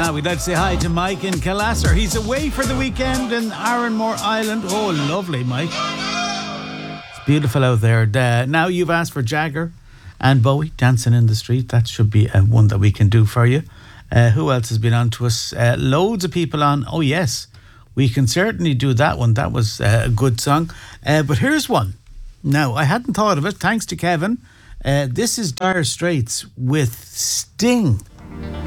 Now we'd like to say hi to Mike in Killasser. He's away for the weekend in Arranmore Island. Oh, lovely, Mike. It's beautiful out there. Now you've asked for Jagger and Bowie, Dancing in the Street. That should be one that we can do for you. Who else has been on to us? Loads of people on. Oh, yes. We can certainly do that one. That was a good song. But here's one. Now, I hadn't thought of it. Thanks to Kevin. This is Dire Straits with Sting.